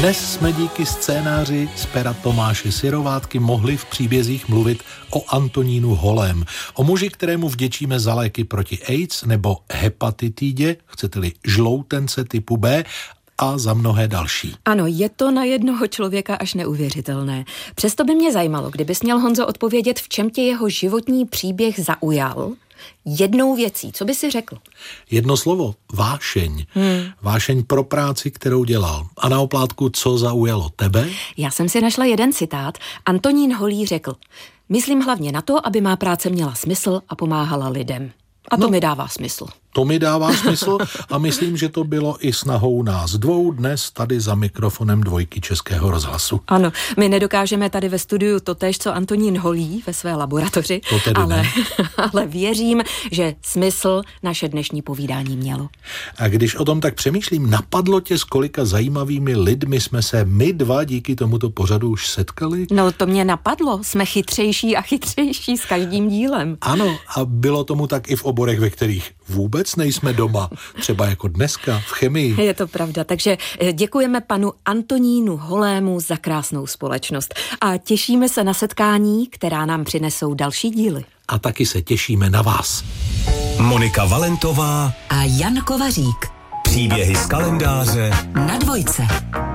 Dnes jsme díky scénáři z pera Tomáše Syrovátky mohli v příbězích mluvit o Antonínu Holém, o muži, kterému vděčíme za léky proti AIDS nebo hepatitidě, chcete-li žloutence typu B, a za mnohé další. Ano, je to na jednoho člověka až neuvěřitelné. Přesto by mě zajímalo, kdybys měl, Honzo, odpovědět, v čem tě jeho životní příběh zaujal. Jednou věcí, co by si řekl? Jedno slovo, vášeň. Vášeň pro práci, kterou dělal. A na oplátku, co zaujalo tebe? Já jsem si našla jeden citát. Antonín Holý řekl: myslím hlavně na to, aby má práce měla smysl a pomáhala lidem. A to mi dává smysl. To mi dává smysl a myslím, že to bylo i snahou nás dvou dnes tady za mikrofonem Dvojky Českého rozhlasu. Ano, my nedokážeme tady ve studiu totéž, co Antonín Holý ve své laboratoři, to tedy ale věřím, že smysl naše dnešní povídání mělo. A když o tom tak přemýšlím, napadlo tě, s kolika zajímavými lidmi jsme se my dva díky tomuto pořadu už setkali? No, to mě napadlo, jsme chytřejší a chytřejší s každým dílem. Ano, a bylo tomu tak i v oborech, ve kterých vůbec nejsme doma, třeba jako dneska v chemii. Je to pravda, takže děkujeme panu Antonínu Holému za krásnou společnost a těšíme se na setkání, která nám přinesou další díly. A taky se těšíme na vás. Monika Valentová a Jan Kovařík. Příběhy z kalendáře na Dvojce.